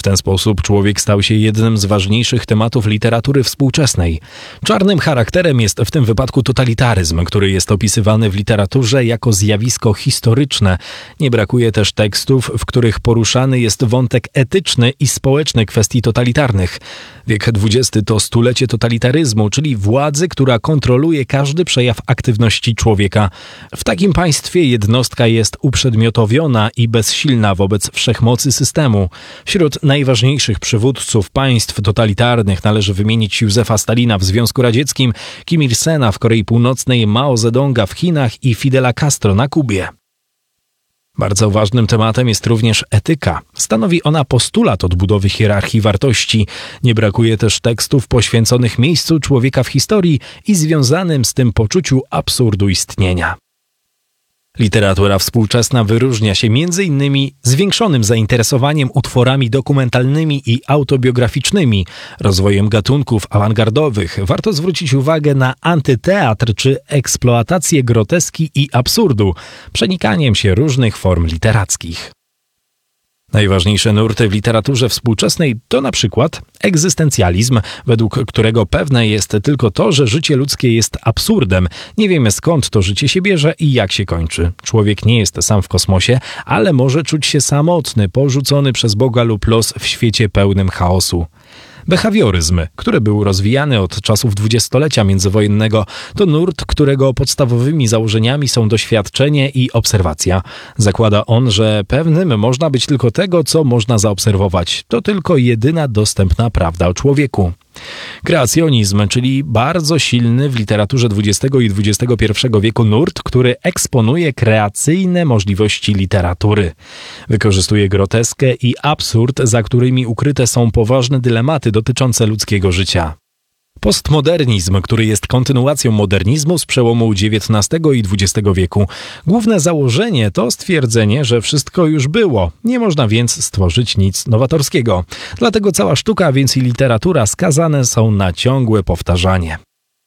ten sposób człowiek stał się jednym z ważniejszych tematów literatury współczesnej. Czarnym charakterem jest w tym wypadku totalitaryzm, który jest opisywany w literaturze jako zjawisko historyczne. Nie brakuje też tekstów, w których poruszany jest wątek etyczny i społeczny kwestii totalitarnych. Wiek XX to stulecie totalitaryzmu, czyli władzy, która kontroluje każdy przejaw aktywności człowieka. W takim państwie jednostka jest uprzedmiotowiona i bezsilna wobec wszechmocy systemu. Wśród najważniejszych przywódców państw totalitarnych należy wymienić Józefa Stalina w Związku Radzieckim, Kim Il-sena w Korei Północnej, Mao Zedonga w Chinach i Fidela Castro na Kubie. Bardzo ważnym tematem jest również etyka. Stanowi ona postulat odbudowy hierarchii wartości. Nie brakuje też tekstów poświęconych miejscu człowieka w historii i związanym z tym poczuciu absurdu istnienia. Literatura współczesna wyróżnia się m.in. zwiększonym zainteresowaniem utworami dokumentalnymi i autobiograficznymi, rozwojem gatunków awangardowych. Warto zwrócić uwagę na antyteatr czy eksploatację groteski i absurdu, przenikaniem się różnych form literackich. Najważniejsze nurty w literaturze współczesnej to na przykład egzystencjalizm, według którego pewne jest tylko to, że życie ludzkie jest absurdem. Nie wiemy, skąd to życie się bierze i jak się kończy. Człowiek nie jest sam w kosmosie, ale może czuć się samotny, porzucony przez Boga lub los w świecie pełnym chaosu. Behawioryzm, który był rozwijany od czasów dwudziestolecia międzywojennego, to nurt, którego podstawowymi założeniami są doświadczenie i obserwacja. Zakłada on, że pewnym można być tylko tego, co można zaobserwować. To tylko jedyna dostępna prawda o człowieku. Kreacjonizm, czyli bardzo silny w literaturze XX i XXI wieku nurt, który eksponuje kreacyjne możliwości literatury. Wykorzystuje groteskę i absurd, za którymi ukryte są poważne dylematy dotyczące ludzkiego życia. Postmodernizm, który jest kontynuacją modernizmu z przełomu XIX i XX wieku. Główne założenie to stwierdzenie, że wszystko już było, nie można więc stworzyć nic nowatorskiego. Dlatego cała sztuka, więc i literatura skazane są na ciągłe powtarzanie.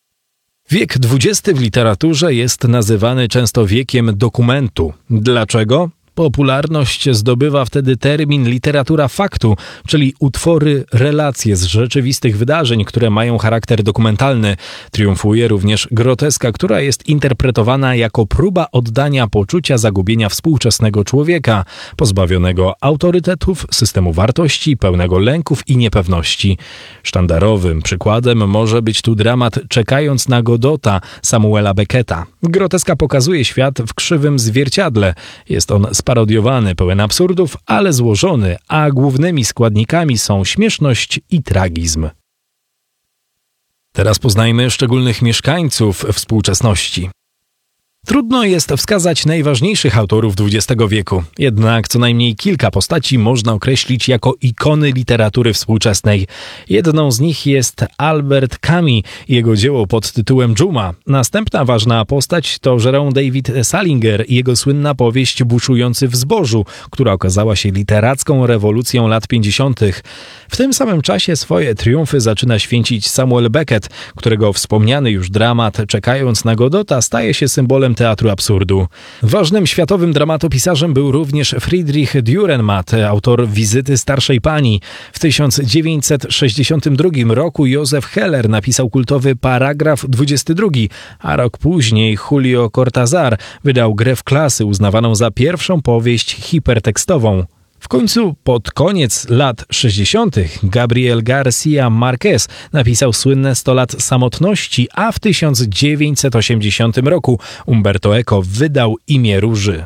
Wiek XX w literaturze jest nazywany często wiekiem dokumentu. Dlaczego? Popularność zdobywa wtedy termin literatura faktu, czyli utwory, relacje z rzeczywistych wydarzeń, które mają charakter dokumentalny. Triumfuje również groteska, która jest interpretowana jako próba oddania poczucia zagubienia współczesnego człowieka, pozbawionego autorytetów, systemu wartości, pełnego lęków i niepewności. Sztandarowym przykładem może być tu dramat Czekając na Godota Samuela Becketa. Groteska pokazuje świat w krzywym zwierciadle. Jest on sparodiowany, pełen absurdów, ale złożony, a głównymi składnikami są śmieszność i tragizm. Teraz poznajmy szczególnych mieszkańców współczesności. Trudno jest wskazać najważniejszych autorów XX wieku, jednak co najmniej kilka postaci można określić jako ikony literatury współczesnej. Jedną z nich jest Albert Camus i jego dzieło pod tytułem Dżuma. Następna ważna postać to Jerome David Salinger i jego słynna powieść Buszujący w zbożu, która okazała się literacką rewolucją lat 50. W tym samym czasie swoje triumfy zaczyna święcić Samuel Beckett, którego wspomniany już dramat Czekając na Godota staje się symbolem teatru absurdu. Ważnym światowym dramatopisarzem był również Friedrich Dürrenmatt, autor Wizyty starszej pani. W 1962 roku Józef Heller napisał kultowy Paragraf 22, a rok później Julio Cortázar wydał Grę w klasy, uznawaną za pierwszą powieść hipertekstową. W końcu, pod koniec lat 60. Gabriel García Márquez napisał słynne 100 lat samotności, a w 1980 roku Umberto Eco wydał Imię Róży.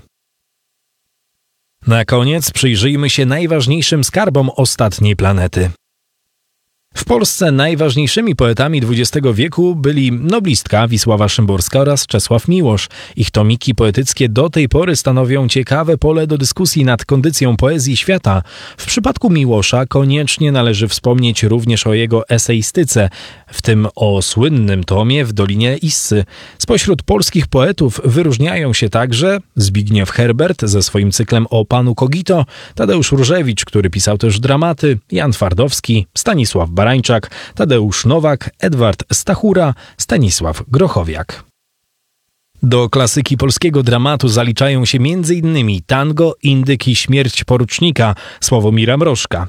Na koniec przyjrzyjmy się najważniejszym skarbom ostatniej planety. W Polsce najważniejszymi poetami XX wieku byli noblistka Wisława Szymborska oraz Czesław Miłosz. Ich tomiki poetyckie do tej pory stanowią ciekawe pole do dyskusji nad kondycją poezji świata. W przypadku Miłosza koniecznie należy wspomnieć również o jego eseistyce, w tym o słynnym tomie W Dolinie Issy. Spośród polskich poetów wyróżniają się także Zbigniew Herbert ze swoim cyklem o panu Kogito, Tadeusz Różewicz, który pisał też dramaty, Jan Twardowski, Stanisław Barańczak, Tadeusz Nowak, Edward Stachura, Stanisław Grochowiak. Do klasyki polskiego dramatu zaliczają się m.in. Tango, Indyk i Śmierć porucznika Sławomira Mrożka.